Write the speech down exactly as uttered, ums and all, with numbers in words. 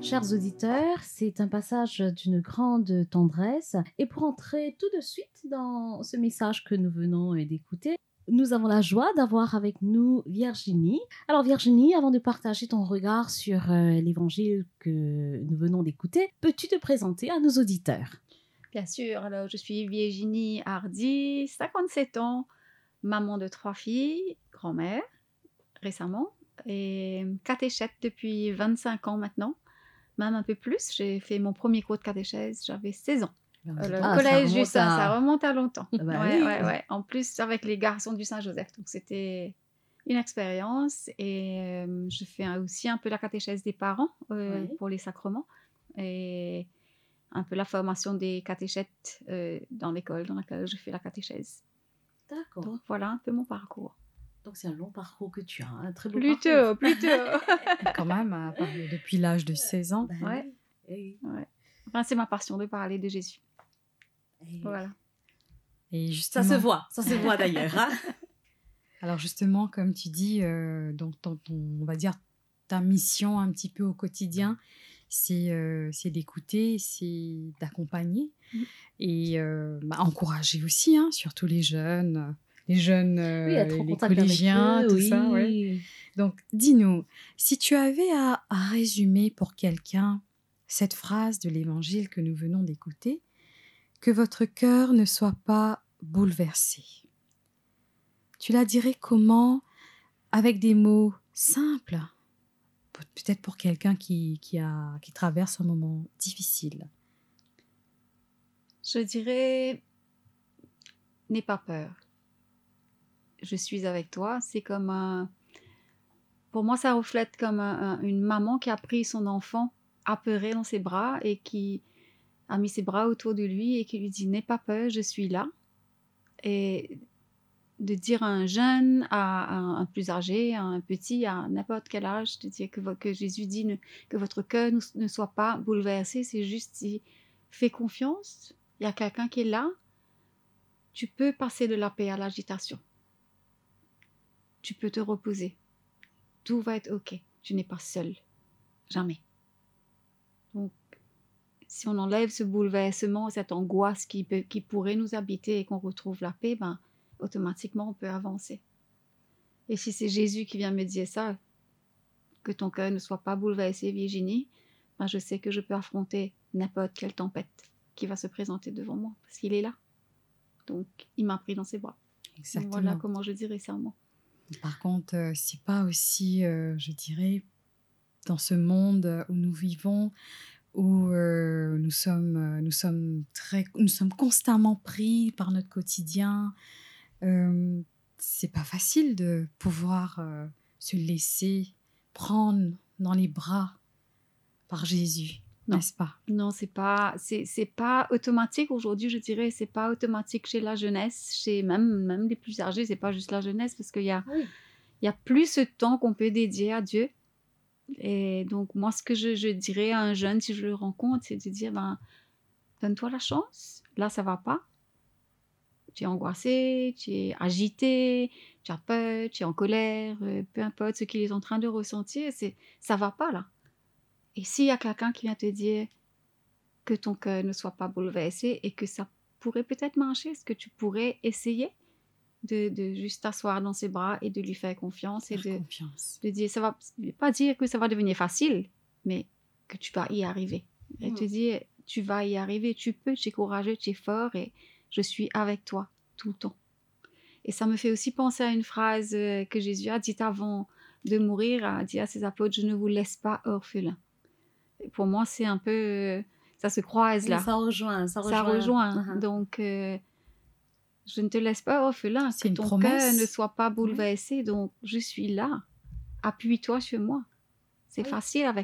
Chers auditeurs, c'est un passage d'une grande tendresse. Et pour entrer tout de suite dans ce message que nous venons euh, d'écouter, nous avons la joie d'avoir avec nous Virginie. Alors Virginie, avant de partager ton regard sur euh, l'évangile que nous venons d'écouter, peux-tu te présenter à nos auditeurs? Bien sûr, alors je suis Virginie Hardy, cinquante-sept ans, maman de trois filles, grand-mère récemment, et catéchète depuis vingt-cinq ans maintenant, même un peu plus. J'ai fait mon premier cours de catéchèse, j'avais seize ans. Ben, Euh, le ah, ça collège du remonte Saint, ça à... remonte à longtemps. Ben Ouais, oui. ouais, ouais. En plus, avec les garçons du Saint-Joseph. Donc, c'était une expérience. Et euh, je fais un- aussi un peu la catéchèse des parents euh, Ouais. pour les sacrements. Et un peu la formation des catéchètes euh, dans l'école dans laquelle je fais la catéchèse. D'accord. Donc, voilà un peu mon parcours. Donc c'est un long parcours que tu as, un très beau Plutôt, parcours. plutôt. Quand même, à part- depuis l'âge de seize ans. Ben Ouais. oui. Ouais. Enfin, c'est ma passion de parler de Jésus. Et- et Voilà. Et Ça justement, se voit, ça se voit d'ailleurs. Hein. alors justement, comme tu dis, euh, donc ton, ton- on va dire ta mission un petit peu au quotidien, c'est euh, c'est d'écouter, c'est d'accompagner Mhm. et euh, bah, encourager aussi, hein, surtout les jeunes, les jeunes, euh, Oui, être en les contact avec collégiens, eux, tout oui. ça, ouais. Donc, dis-nous, si tu avais à, à résumer pour quelqu'un cette phrase de l'évangile que nous venons d'écouter, que votre cœur ne soit pas bouleversé. Tu la dirais comment? Avec des mots simples, Pe- peut-être pour quelqu'un qui, qui, a, qui traverse un moment difficile. Je dirais, n'aie pas peur. Je suis avec toi. C'est comme un... Pour moi, ça reflète comme un- un- une maman qui a pris son enfant apeuré dans ses bras et qui a mis ses bras autour de lui et qui lui dit « N'aie pas peur, je suis là ». Et de dire à un jeune, à, à un plus âgé, à un petit, à n'importe quel âge, de dire que, vo- que Jésus dit ne- que votre cœur ne, ne soit pas bouleversé, c'est juste dit fais confiance, il y a quelqu'un qui est là, tu peux passer de la paix à l'agitation, tu peux te reposer, tout va être ok, tu n'es pas seul, jamais. Donc, si on enlève ce bouleversement, cette angoisse qui, peut, qui pourrait nous habiter et qu'on retrouve la paix, ben, automatiquement on peut avancer. Et si c'est Jésus qui vient me dire ça, que ton cœur ne soit pas bouleversé, Virginie, ben je sais que je peux affronter n'importe quelle tempête qui va se présenter devant moi, parce qu'il est là. Donc, il m'a pris dans ses bras. Exactement. Voilà comment je dirais ça, moi. Par contre, euh, c'est pas aussi, euh, je dirais, dans ce monde où nous vivons, où euh, nous sommes, euh, nous sommes très, nous sommes constamment pris par notre quotidien. Euh, c'est pas facile de pouvoir euh, se laisser prendre dans les bras par Jésus, Non. n'est-ce pas? Non, c'est pas, c'est, c'est pas automatique aujourd'hui, je dirais. C'est pas automatique chez la jeunesse, chez même, même les plus âgés. C'est pas juste la jeunesse, parce qu'il y a, Oui. il y a plus ce temps qu'on peut dédier à Dieu. Et donc, moi, ce que je, je dirais à un jeune, si je le rencontre, c'est de dire, ben, donne-toi la chance. Là, ça va pas. Tu es angoissé, tu es agité, tu as peur, tu es en colère, euh, peu importe ce qu'il est en train de ressentir, c'est, ça va pas là. Et s'il y a quelqu'un qui vient te dire que ton cœur ne soit pas bouleversé et que ça pourrait peut-être marcher, est-ce que tu pourrais essayer de, de juste t'asseoir dans ses bras et de lui faire confiance et Faire de, confiance. de dire, ça va pas dire que ça va devenir facile, mais que tu vas y arriver. Et Mhm. te dire, tu vas y arriver, tu peux, tu es courageux, tu es fort et je suis avec toi tout le temps. Et ça me fait aussi penser à une phrase euh, que Jésus a dite avant de mourir, a dit à ses apôtres, je ne vous laisse pas orphelins. Et pour moi, c'est un peu, euh, ça se croise Oui, là. ça rejoint, ça Ça rejoint. rejoint. Uh-huh. Donc, euh, je ne te laisse pas orphelin, C'est que une ton promesse. cœur ne soit pas bouleversé. Donc, je suis là. Appuie-toi sur moi. C'est Oui. facile avec